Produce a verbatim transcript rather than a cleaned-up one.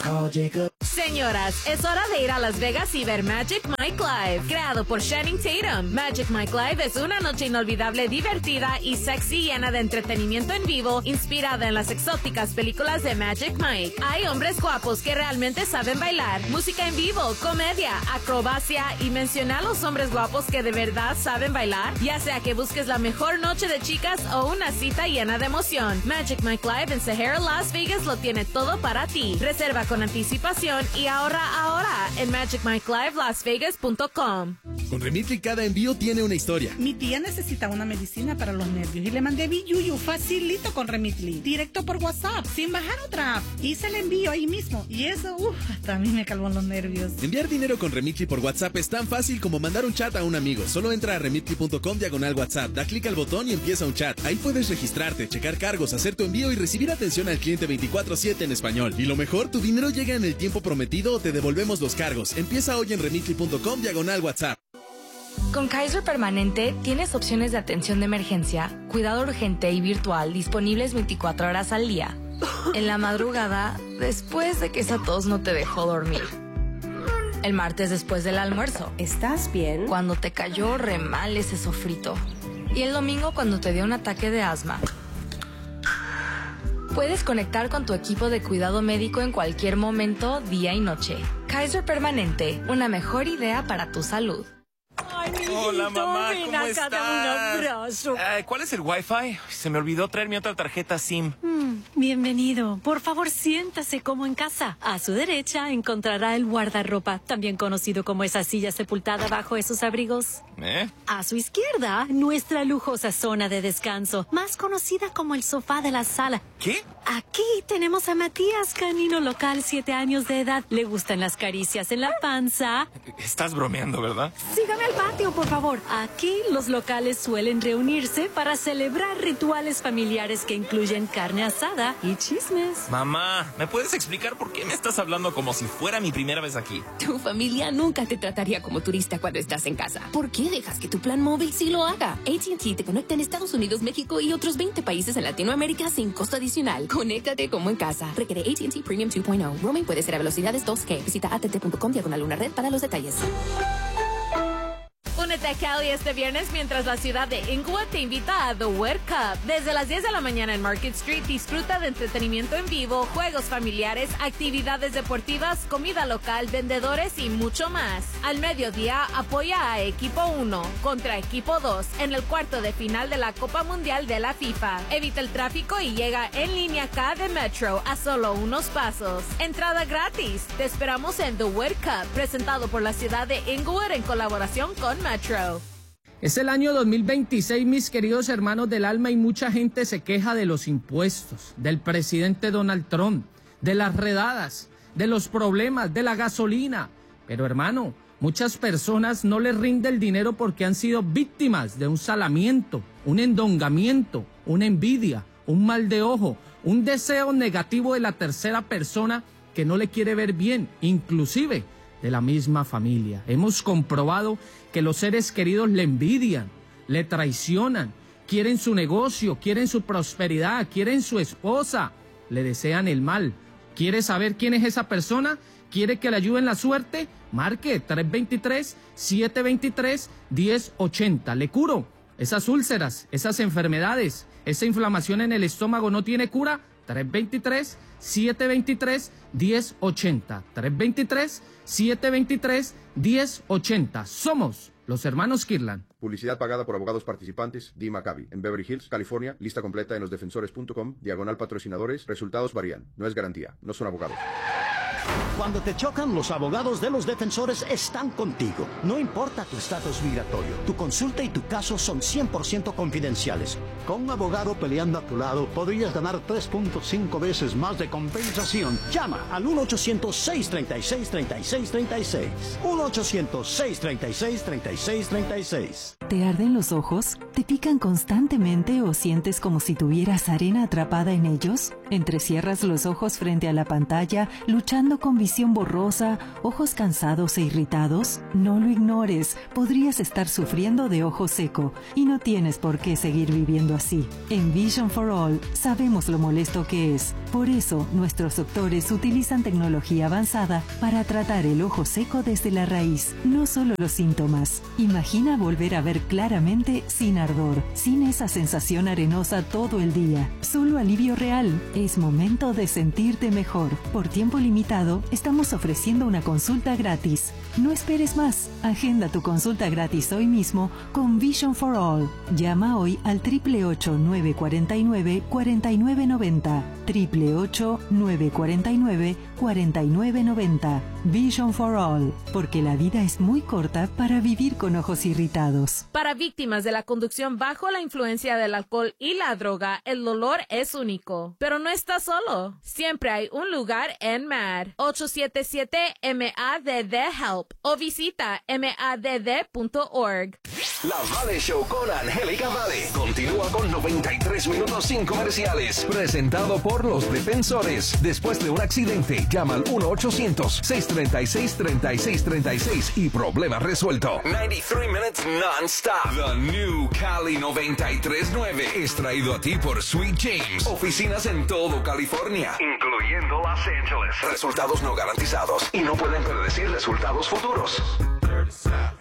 Señoras, es hora de ir a Las Vegas y ver Magic Mike Live, creado por Channing Tatum. Magic Mike Live es una noche inolvidable, divertida y sexy, llena de entretenimiento en vivo, inspirada en las exóticas películas de Magic Mike. Hay hombres guapos que realmente saben bailar, música en vivo, comedia, acrobacia y menciona a los hombres guapos que de verdad saben bailar, ya sea que busques la mejor noche de chicas o una cita llena de emoción. Magic Mike Live en Sahara, Las Vegas lo tiene todo para ti. Reserva con anticipación y ahorra ahora en magic mike live las vegas punto com. Con Remitly cada envío tiene una historia. Mi tía necesita una medicina para los nervios y le mandé Biyuyu facilito con Remitly, directo por WhatsApp, sin bajar otra app. Hice el envío ahí mismo y eso, uff, hasta a mí me calmó los nervios. Enviar dinero con Remitly por WhatsApp es tan fácil como mandar un chat a un amigo. Solo entra a remitly punto com diagonal WhatsApp, da clic al botón y empieza un chat. Ahí puedes registrarte, checar cargos, hacer tu envío y recibir atención al cliente veinticuatro siete en español. Y lo mejor, tu dinero llega en el tiempo prometido o te devolvemos los cargos. Empieza hoy en remitly punto com diagonal WhatsApp. Con Kaiser Permanente tienes opciones de atención de emergencia, cuidado urgente y virtual disponibles veinticuatro horas al día. En la madrugada, después de que esa tos no te dejó dormir. El martes después del almuerzo. ¿Estás bien? Cuando te cayó re mal ese sofrito. Y el domingo cuando te dio un ataque de asma. Puedes conectar con tu equipo de cuidado médico en cualquier momento, día y noche. Kaiser Permanente, una mejor idea para tu salud. Ay, mi Hola, mamá, ¿cómo acá, estás? Dame un abrazo. Eh, ¿Cuál es el Wi-Fi? Se me olvidó traer mi otra tarjeta SIM. Mm, bienvenido. Por favor, siéntase como en casa. A su derecha encontrará el guardarropa, también conocido como esa silla sepultada bajo esos abrigos. ¿Eh? A su izquierda, nuestra lujosa zona de descanso, más conocida como el sofá de la sala. ¿Qué? Aquí tenemos a Matías, canino local, siete años de edad. Le gustan las caricias en la panza. Estás bromeando, ¿verdad? Sígame al patio, por favor. Aquí los locales suelen reunirse para celebrar rituales familiares que incluyen carne asada y chismes. Mamá, ¿me puedes explicar por qué me estás hablando como si fuera mi primera vez aquí? Tu familia nunca te trataría como turista cuando estás en casa. ¿Por qué dejas que tu plan móvil sí lo haga? A T and T te conecta en Estados Unidos, México y otros veinte países en Latinoamérica sin costo adicional. Conéctate como en casa. Requiere A T and T Premium dos punto cero. Roaming puede ser a velocidades dos G. Visita a t t punto com diagonal una red para los detalles. Únete a Cali este viernes mientras la ciudad de Inglewood te invita a The World Cup. Desde las diez de la mañana en Market Street disfruta de entretenimiento en vivo, juegos familiares, actividades deportivas, comida local, vendedores y mucho más. Al mediodía apoya a Equipo uno contra Equipo dos en el cuarto de final de la Copa Mundial de la FIFA. Evita el tráfico y llega en línea K de Metro a solo unos pasos. Entrada gratis. Te esperamos en The World Cup, presentado por la ciudad de Inglewood en colaboración con Metro. Es el año dos mil veintiséis, mis queridos hermanos del alma, y mucha gente se queja de los impuestos, del presidente Donald Trump, de las redadas, de los problemas, de la gasolina. Pero hermano, muchas personas no les rinde el dinero porque han sido víctimas de un salamiento, un endongamiento, una envidia, un mal de ojo, un deseo negativo de la tercera persona que no le quiere ver bien, inclusive de la misma familia. Hemos comprobado que los seres queridos le envidian, le traicionan, quieren su negocio, quieren su prosperidad, quieren su esposa, le desean el mal. ¿Quiere saber quién es esa persona? ¿Quiere que le ayuden la suerte? Marque tres dos tres, siete dos tres, uno cero ocho cero. Le curo esas úlceras, esas enfermedades, esa inflamación en el estómago no tiene cura. tres dos tres, siete dos tres, uno cero ocho cero. tres dos tres, siete dos tres, uno cero ocho cero. Somos los hermanos Kirlan. Publicidad pagada por abogados participantes. Dee Maccabi. En Beverly Hills, California. Lista completa en los defensores punto com. Diagonal patrocinadores. Resultados varían. No es garantía. No son abogados. Cuando te chocan, los abogados de los defensores están contigo. No importa tu estatus migratorio, tu consulta y tu caso son cien por ciento confidenciales. Con un abogado peleando a tu lado, podrías ganar tres punto cinco veces más de compensación. Llama al uno ochocientos, seis treinta y seis, treinta y seis treinta y seis. uno ochocientos, seis treinta y seis, treinta y seis treinta y seis. ¿Te arden los ojos? ¿Te pican constantemente o sientes como si tuvieras arena atrapada en ellos? Entrecierras los ojos frente a la pantalla, luchando lidiando con visión borrosa, ojos cansados e irritados? No lo ignores, podrías estar sufriendo de ojo seco y no tienes por qué seguir viviendo así. En Vision for All sabemos lo molesto que es. Por eso, nuestros doctores utilizan tecnología avanzada para tratar el ojo seco desde la raíz, no solo los síntomas. Imagina volver a ver claramente sin ardor, sin esa sensación arenosa todo el día. Solo alivio real. Es momento de sentirte mejor. Por tiempo limitado, estamos ofreciendo una consulta gratis. No esperes más. Agenda tu consulta gratis hoy mismo con Vision for All. Llama hoy al triple ocho nueve cuatro nueve cuatro nueve nueve cero. triple ocho nueve cuatro nueve cuatro nueve nueve cero. Vision for All. Porque la vida es muy corta para vivir con ojos irritados. Para víctimas de la conducción bajo la influencia del alcohol y la droga, el dolor es único. Pero no estás solo. Siempre hay un lugar en M A D. ocho siete siete M A D D HELP o visita m a d d punto org. La Vale Show con Angélica Vale continúa con noventa y tres minutos sin comerciales. Presentado por los defensores. Después de un accidente, llama al uno ochocientos seiscientos treinta y seis treinta y seis treinta y seis y problema resuelto. noventa y tres minutes non-stop. The New Cali noventa y tres nueve es traído a ti por Sweet James. Oficinas en todo California, incluyendo Los Ángeles. Resultados no garantizados y no pueden predecir resultados futuros.